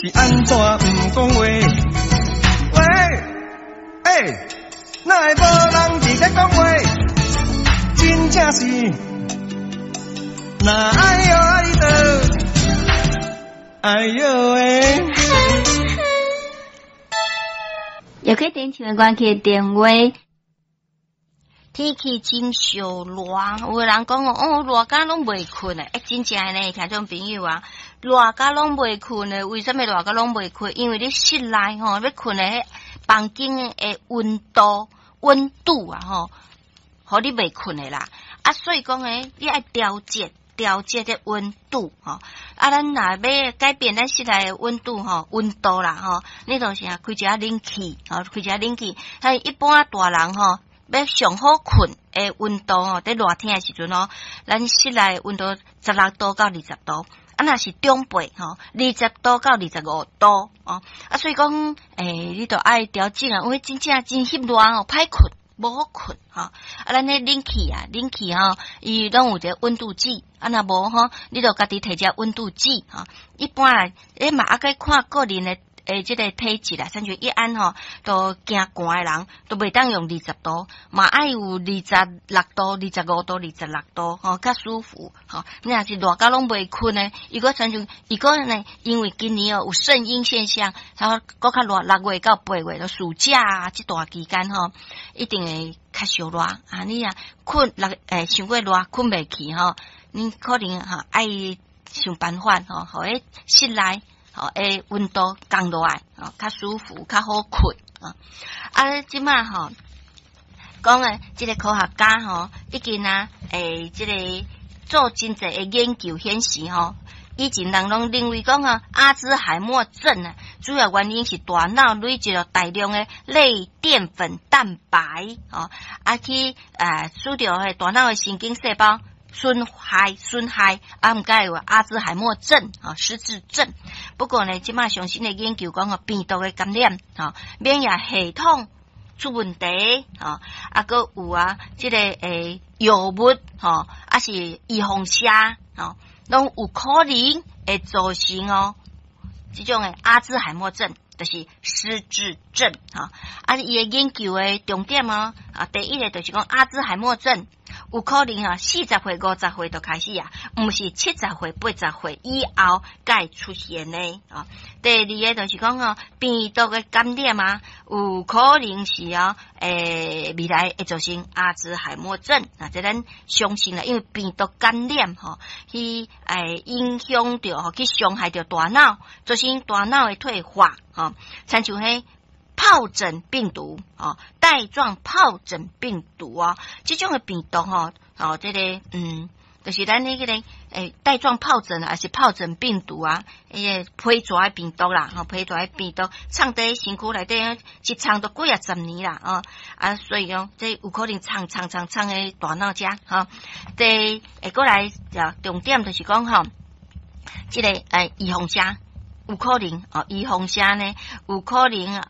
是安怎不讲话？喂，哪会无人伫咧讲话？真正是，那哎呦啊你倒，哎呦喂！ 又可以点起来关去电话。 天气真烧热，有个人讲热甲拢袂困诶，真正呢，听众朋友啊，热甲拢袂困诶，为什么热甲拢袂困？因为你室内要困诶，房间诶温度啊互你袂困诶啦。所以讲诶，你爱调节的温度咱若要改变咱室内的温度温度啦你就是开一下冷气一般大人要上好困的温度在热天的时阵咱室内温度16度到20度，若是中辈20度到25度所以讲你就爱调整因为真正真翕热歹困。无好困咱那冷气伊拢有一个温度计若无你就家己摕只温度计一般嘛该看个人的这个体质啦，像像一安都惊寒的人都袂当用20度，嘛爱有26度、25度、26度较舒服你若是热到拢袂困呢，如果呢，因为今年有圣婴现象，然后搁较热，6月到8月，暑假这段期间一定会较烧热你困伤过热困袂去你可能爱想办法互迄室内温度降落来较舒服较好困即马讲即个科学家已经即个做真侪的研究显示以前人拢认为讲阿兹海默症主要原因是大脑累积了大量的类淀粉蛋白去使着大脑的神经细胞损害毋该有阿兹海默症失智症。不过呢，即马上新的研究讲病毒的感染免疫系统出问题搁有即个药物是预防虾拢有可能会造成即种的阿兹海默症，就是失智症伊的研究的重点第一个就是讲阿兹海默症有可能40岁、50岁就开始毋是70岁、80岁以后才出现的第二个就是讲病毒的感染有可能是未来会造成阿兹海默症这咱相信因为病毒感染去影响到去伤害到大脑，造成大脑的退化亲像疱疹病毒带状疱疹病毒这种的病毒这个就是咱那个带状疱疹还是疱疹病毒皮蛇病毒啦皮蛇病毒藏在身躯内底一藏都几10年啦所以这有可能藏在大脑遮过来重点就是讲这个预防虾有可能预防虾呢有可能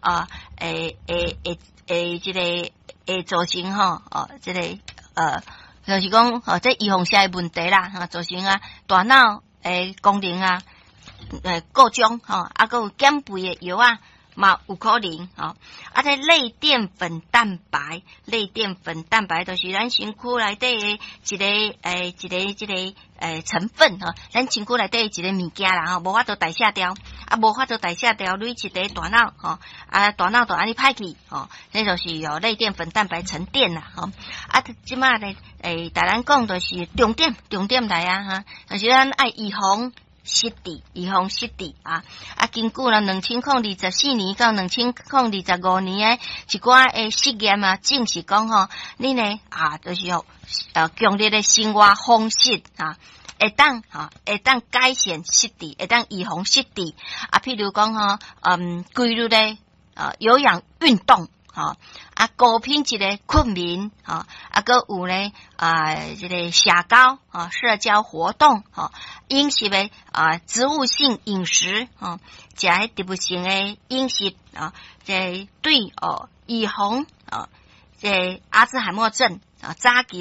这个会造成这个就是讲这预防虾的问题啦造成大脑功能过障还有减肥的药嘛有可能这类淀粉蛋白就是咱身躯内底的一个成分咱身躯内底一个物件啦无法度代谢掉累积在大脑大脑就安尼歹去这就是类淀粉蛋白沉淀啦即马咧大咱讲就是重点来就是咱爱预防失智根据2024年到2025年一寡实验证实讲你呢就是强烈的生活方式会当改善失智，会当预防失智譬如讲规律的有氧运动高品质的困眠搁有呢这个社交活动饮食的植物性饮食食植物性的饮食这对预防这阿兹海默症早期